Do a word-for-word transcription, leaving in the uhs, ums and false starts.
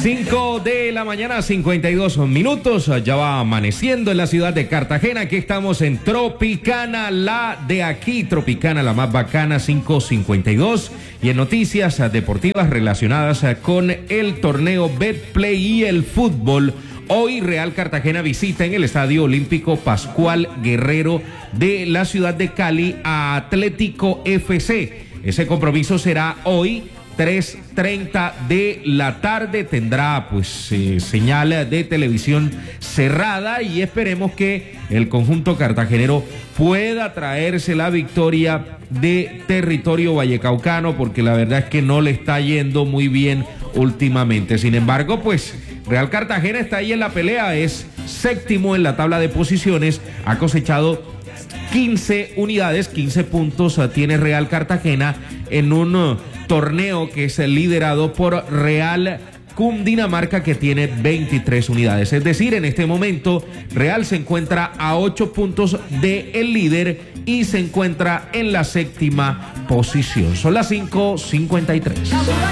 cinco de la mañana, cincuenta y dos minutos. Ya va amaneciendo en la ciudad de Cartagena. Aquí estamos en Tropicana, la de aquí. Tropicana, la más bacana, cinco cincuenta y dos. Y en noticias deportivas relacionadas con el torneo Betplay y el fútbol. Hoy Real Cartagena visita en el Estadio Olímpico Pascual Guerrero de la ciudad de Cali a Atlético F C. Ese compromiso será hoy, tres treinta de la tarde. Tendrá pues eh, señal de televisión cerrada y esperemos que el conjunto cartagenero pueda traerse la victoria de territorio vallecaucano, porque la verdad es que no le está yendo muy bien últimamente. Sin embargo, pues Real Cartagena está ahí en la pelea, es séptimo en la tabla de posiciones, ha cosechado quince unidades, quince puntos tiene Real Cartagena en un uh, torneo que es liderado por Real Cundinamarca, que tiene veintitrés unidades. Es decir, en este momento Real se encuentra a ocho puntos del líder y se encuentra en la séptima posición. Son las cinco cincuenta y tres.